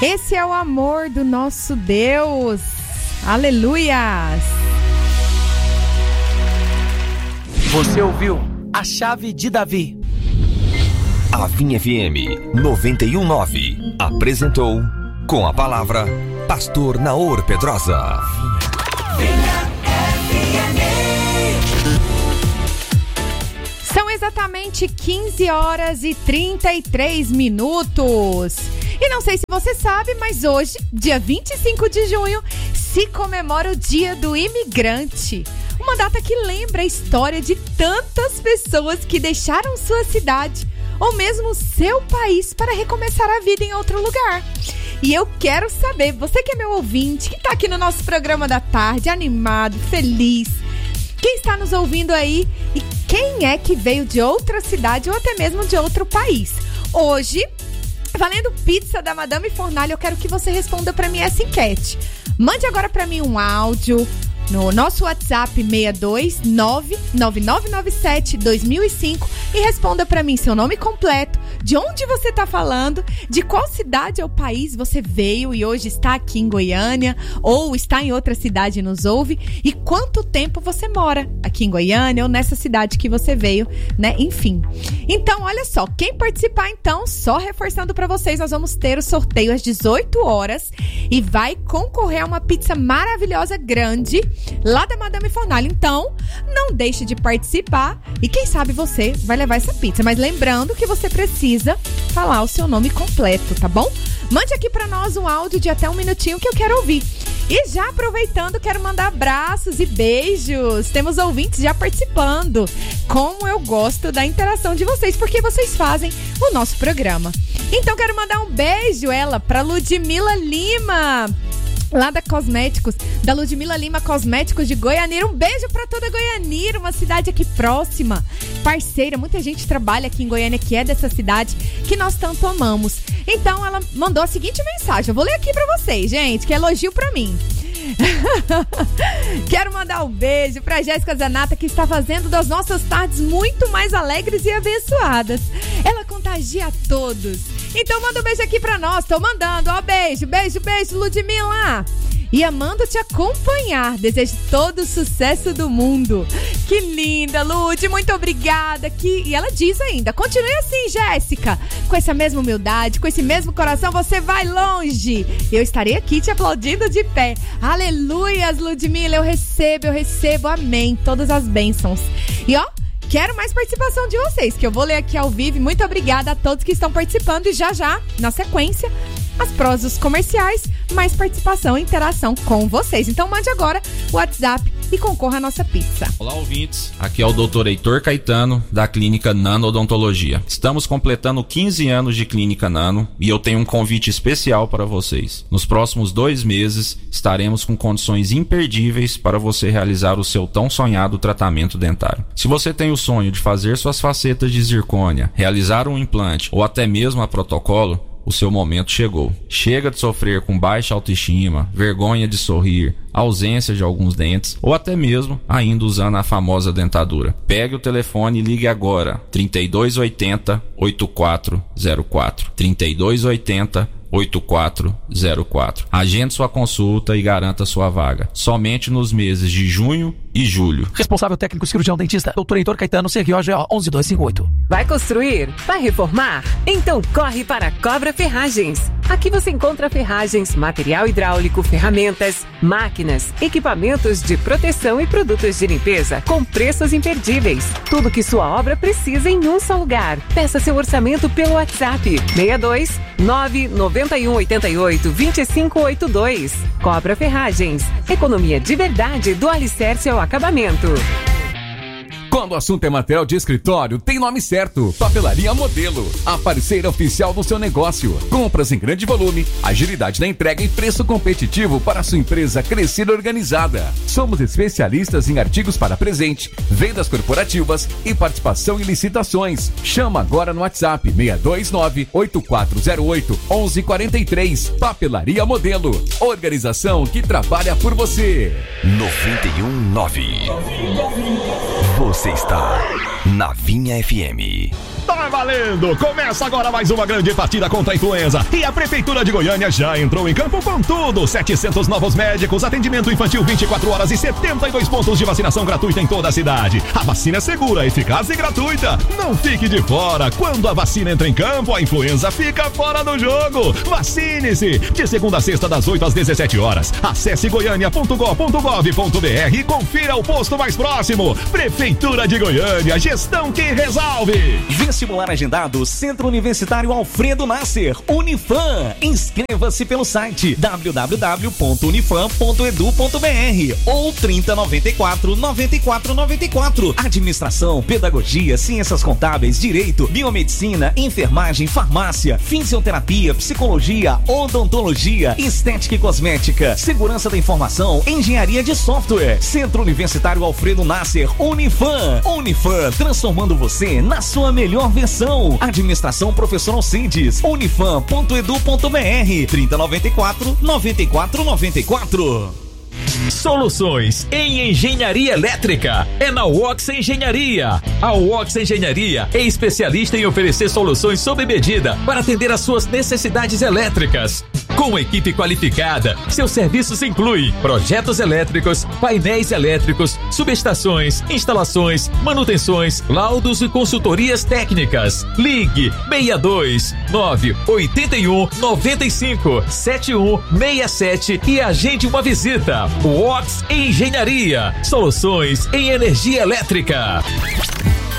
Esse é o amor do nosso Deus. Aleluias! Você ouviu A Chave de Davi. A Vinha FM 91.9 apresentou Com a Palavra Pastor Naor Pedrosa. São exatamente 15 horas e 33 minutos. E não sei se você sabe, mas hoje, dia 25 de junho, se comemora o Dia do Imigrante. Uma data que lembra a história de tantas pessoas que deixaram sua cidade ou mesmo seu país para recomeçar a vida em outro lugar. E eu quero saber, você que é meu ouvinte, que está aqui no nosso programa da tarde, animado, feliz, quem está nos ouvindo aí e quem é que veio de outra cidade ou até mesmo de outro país. Hoje, valendo pizza da Madame Fornalha, eu quero que você responda para mim essa enquete. Mande agora para mim um áudio no nosso WhatsApp 62999972005 e responda para mim seu nome completo, de onde você está falando, de qual cidade ou país você veio e hoje está aqui em Goiânia ou está em outra cidade e nos ouve, e quanto tempo você mora aqui em Goiânia ou nessa cidade que você veio, né? Enfim. Então, olha só, quem participar então, só reforçando para vocês, nós vamos ter o sorteio às 18 horas e vai concorrer a uma pizza maravilhosa grande lá da Madame Fornalha. Então, não deixe de participar e quem sabe você vai levar essa pizza. Mas lembrando que você precisa falar o seu nome completo, tá bom? Mande aqui pra nós um áudio de até 1 minutinho que eu quero ouvir. E já aproveitando, quero mandar abraços e beijos. Temos ouvintes já participando. Como eu gosto da interação de vocês, porque vocês fazem o nosso programa. Então, quero mandar um beijo, pra Ludmila Lima, lá da Cosméticos, da Ludmila Lima Cosméticos de Goianira. Um beijo pra toda Goianira, uma cidade aqui próxima, parceira. Muita gente trabalha aqui em Goiânia que é dessa cidade que nós tanto amamos. Então ela mandou a seguinte mensagem, eu vou ler aqui pra vocês, gente, que é elogio pra mim. Quero mandar um beijo pra Jéssica Zanata, que está fazendo das nossas tardes muito mais alegres e abençoadas. Ela contagia a todos. Então manda um beijo aqui pra nós. Tô mandando, ó, beijo, Ludmila. E amando te acompanhar. Desejo todo o sucesso do mundo. Que linda, Lud, muito obrigada. E ela diz ainda, continue assim, Jéssica. Com essa mesma humildade, com esse mesmo coração, você vai longe. Eu estarei aqui te aplaudindo de pé. Aleluias, Ludmila, eu recebo, amém, todas as bênçãos. E ó, quero mais participação de vocês, que eu vou ler aqui ao vivo. Muito obrigada a todos que estão participando. E já, na sequência, as prosas comerciais, mais participação e interação com vocês. Então mande agora o WhatsApp e concorra à nossa pizza. Olá, ouvintes. Aqui é o Dr. Heitor Caetano, da Clínica Nano Odontologia. Estamos completando 15 anos de Clínica Nano e eu tenho um convite especial para vocês. Nos próximos 2 meses, estaremos com condições imperdíveis para você realizar o seu tão sonhado tratamento dentário. Se você tem o sonho de fazer suas facetas de zircônia, realizar um implante ou até mesmo a protocolo, o seu momento chegou. Chega de sofrer com baixa autoestima, vergonha de sorrir, ausência de alguns dentes ou até mesmo ainda usando a famosa dentadura. Pegue o telefone e ligue agora. 3280 8404. 3280 8404. Agende sua consulta e garanta sua vaga. Somente nos meses de junho e julho. Responsável técnico cirurgião dentista, Dr. Heitor Caetano, CROGO 11258. Vai construir? Vai reformar? Então corre para a Cobra Ferragens. Aqui você encontra ferragens, material hidráulico, ferramentas, máquinas, equipamentos de proteção e produtos de limpeza com preços imperdíveis. Tudo que sua obra precisa em um só lugar. Peça seu orçamento pelo WhatsApp 62 991 88 2582. Cobra Ferragens. Economia de verdade do alicerce ao acabamento. Quando o assunto é material de escritório, tem nome certo. Papelaria Modelo, a parceira oficial do seu negócio. Compras em grande volume, agilidade na entrega e preço competitivo para a sua empresa crescer organizada. Somos especialistas em artigos para presente, vendas corporativas e participação em licitações. Chama agora no WhatsApp 629-8408-1143. Papelaria Modelo, organização que trabalha por você. 91.9. Você está na Vinha FM. valendo! Começa agora mais uma grande partida contra a influenza. E a Prefeitura de Goiânia já entrou em campo com tudo. 700 novos médicos, atendimento infantil 24 horas e 72 pontos de vacinação gratuita em toda a cidade. A vacina é segura, eficaz e gratuita. Não fique de fora. Quando a vacina entra em campo, a influenza fica fora do jogo. Vacine-se! De segunda a sexta, das 8 às 17 horas. Acesse goiania.gov.br e confira o posto mais próximo. Prefeitura de Goiânia, gestão que resolve. Vestibular agendado, Centro Universitário Alfredo Nasser, Unifam. Inscreva-se pelo site www.unifam.edu.br ou 3094-9494. Administração, Pedagogia, Ciências Contábeis, Direito, Biomedicina, Enfermagem, Farmácia, Fisioterapia, Psicologia, Odontologia, Estética e Cosmética, Segurança da Informação, Engenharia de Software. Centro Universitário Alfredo Nasser, Unifam. Unifam, transformando você na sua melhor versão. Administração Professor Alcides, unifam.edu.br, 3094-9494. Soluções em engenharia elétrica é na Wox Engenharia. A Wox Engenharia é especialista em oferecer soluções sob medida para atender às suas necessidades elétricas. Com equipe qualificada, seus serviços incluem projetos elétricos, painéis elétricos, subestações, instalações, manutenções, laudos e consultorias técnicas. Ligue 62 981 95 7167 e agende uma visita. Wox Engenharia, soluções em energia elétrica.